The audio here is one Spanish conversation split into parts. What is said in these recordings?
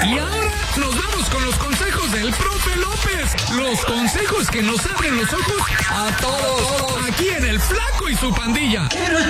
Y ahora nos vamos con los consejos del profe López. Los consejos que nos abren los ojos a todos. Aquí en El Flaco y su pandilla.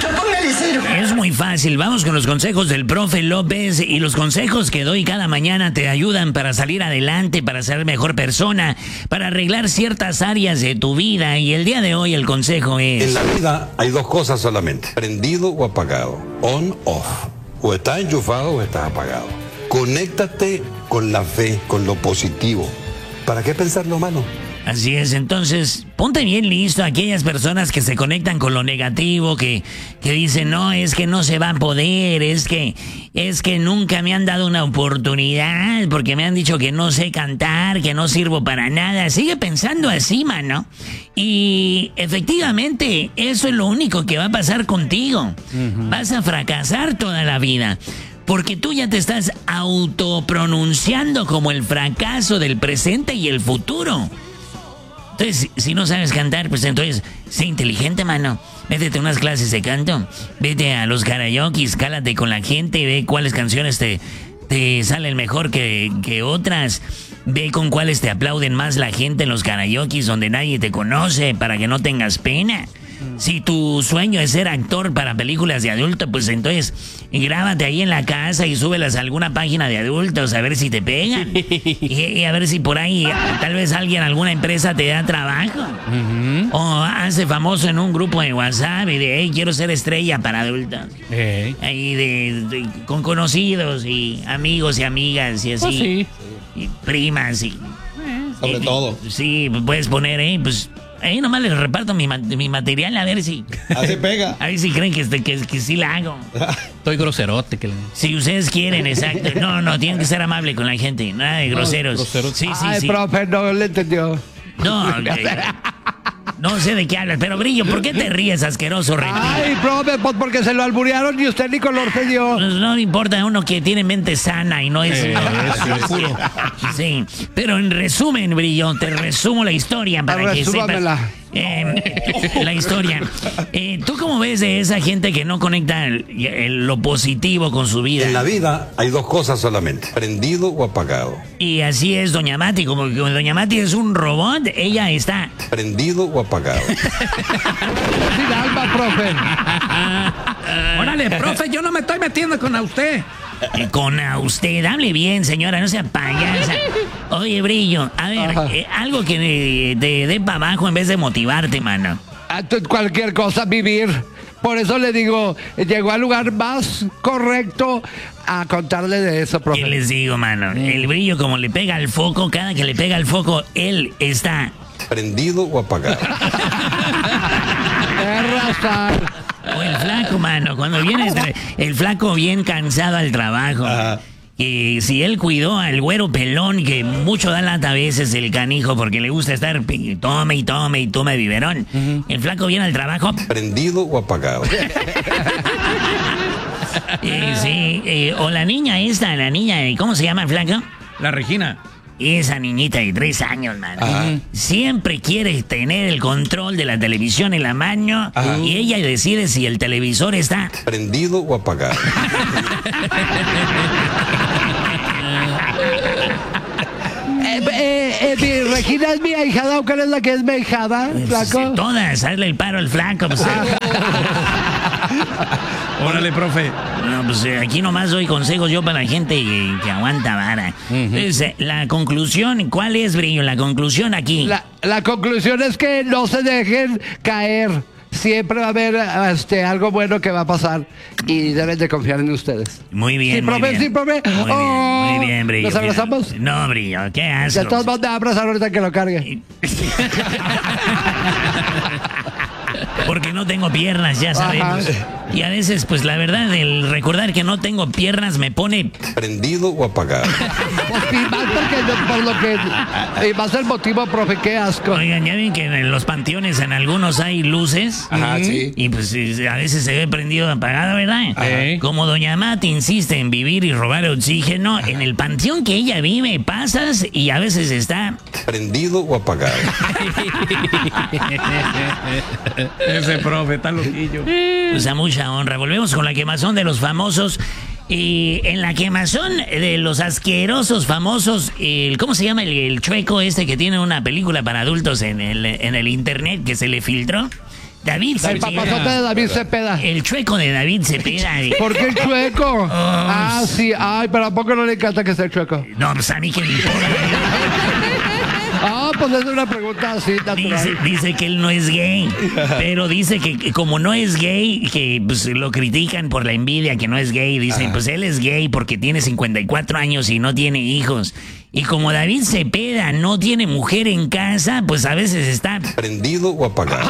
Es muy fácil, vamos con los consejos del profe López, y los consejos que doy cada mañana te ayudan para salir adelante, para ser mejor persona, para arreglar ciertas áreas de tu vida, y el día de hoy el consejo es... En la vida hay dos cosas solamente, prendido o apagado, on, off. O estás enchufado o estás apagado. Conéctate con la fe, con lo positivo. ¿Para qué pensar lo malo? Así es, entonces, ponte bien listo a aquellas personas que se conectan con lo negativo, que dicen, no, es que no se va a poder, es que nunca me han dado una oportunidad, porque me han dicho que no sé cantar, que no sirvo para nada. Sigue pensando así, mano. Y efectivamente, eso es lo único que va a pasar contigo. Vas a fracasar toda la vida. Porque tú ya te estás autopronunciando como el fracaso del presente y el futuro. Entonces, si no sabes cantar, pues entonces, sé inteligente, mano. Métete a unas clases de canto. Vete a los karaokes, cálate con la gente y ve cuáles canciones te salen mejor que otras. Ve con cuáles te aplauden más la gente en los karaokes donde nadie te conoce, para que no tengas pena. Si tu sueño es ser actor para películas de adultos, pues entonces grábate ahí en la casa y súbelas a alguna página de adultos a ver si te pegan. Y a ver si por ahí tal vez alguna empresa te da trabajo. O hace famoso en un grupo de WhatsApp y de, hey, quiero ser estrella para adultos. Ahí con conocidos y amigos y amigas y así. Pues sí. Y primas y... Sobre todo. Sí, puedes poner, pues... Ahí nomás les reparto mi material a ver si... Así pega. A ver si creen que sí la hago. Estoy groserote. Si ustedes quieren, exacto. No, tienen que ser amable con la gente. Nada de groseros. Sí. Ay, profe, no le entendió. No sé de qué hablas, pero Brillo, ¿por qué te ríes, asqueroso reptil? Ay, profe, pues porque se lo alburearon y usted ni color se dio. No importa, uno que tiene mente sana y no es... puro. Sí, pero en resumen, Brillo, te resumo la historia para que sepas... la historia. ¿Tú cómo ves de esa gente que no conecta lo positivo con su vida? En la vida hay dos cosas solamente, prendido o apagado. Y así es Doña Mati, como que Doña Mati es un robot, ella está... Prendido o apagado. Sin alma, profe. Órale, profe, yo no me estoy metiendo con a usted. Con a usted, hable bien, señora, no sea payasa. Oye, Brillo, a ver, algo que te dé para abajo en vez de motivarte, mano. Cualquier cosa, vivir. Por eso le digo, llegó al lugar más correcto a contarle de eso, profe. ¿Qué les digo, mano? El Brillo, como le pega al foco, cada que le pega al foco, él está... Prendido o apagado. O el flaco, mano, cuando viene el flaco bien cansado al trabajo. Y si él cuidó al güero pelón, que mucho da lata a veces el canijo porque le gusta estar tome y tome biberón. El flaco viene al trabajo. Prendido o apagado. O la niña esta, ¿cómo se llama el flaco? La Regina. Esa niñita de 3 años, mano. Siempre quiere tener el control de la televisión en la mano y ella decide si el televisor está prendido o apagado. Regina es mi ahijada, ¿o cuál es la que es mi ahijada, flaco? Todas, hazle el paro al flaco. Pues, Órale, profe. No, pues aquí nomás doy consejos yo para la gente que aguanta vara. Entonces, la conclusión, ¿cuál es, Brillo? La conclusión aquí. La conclusión es que no se dejen caer. Siempre va a haber algo bueno que va a pasar y deben de confiar en ustedes. Muy bien, sí, profe, muy bien. Sí, profe. Muy bien, Brillo. ¿Nos abrazamos? No, Brillo, qué asco. De todos modos me va a abrazar ahorita que lo cargue. Porque no tengo piernas, ya sabemos. Y a veces, pues la verdad, el recordar que no tengo piernas me pone... ¿Prendido o apagado? Pues sí, más porque por lo que va a ser motivo, profe, qué asco. Oigan, ya ven que en los panteones en algunos hay luces. Sí. Y pues a veces se ve prendido o apagado, ¿verdad? Como Doña Mati insiste en vivir y robar oxígeno, en el panteón que ella vive pasas y a veces está... ¿Prendido o apagado? Ese profe está loquillo. Pues a mucha honra. Volvemos con la quemazón de los famosos. Y en la quemazón de los asquerosos famosos, ¿cómo se llama el chueco este que tiene una película para adultos en el internet que se le filtró? David El papazote de David Cepeda. El chueco de David Cepeda. ¿Por qué el chueco? Sí. Ay, pero ¿a poco no le encanta que sea el chueco? No, pues a mí que me importa. Pues es una pregunta así natural. Dice que él no es gay, pero dice que como no es gay, que pues, lo critican por la envidia que no es gay. Dicen, pues él es gay porque tiene 54 años y no tiene hijos. Y como David Cepeda no tiene mujer en casa, pues a veces está... ¿Prendido o apagado?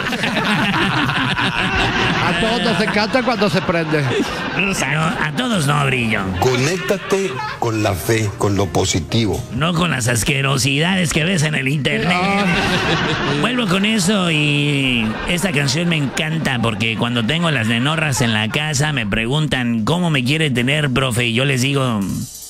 A todos nos encanta cuando se prende. No, a todos no, Brillo. Conéctate con la fe, con lo positivo. No con las asquerosidades que ves en el internet. Vuelvo con eso y esta canción me encanta porque cuando tengo las nenorras en la casa me preguntan cómo me quiere tener, profe, y yo les digo...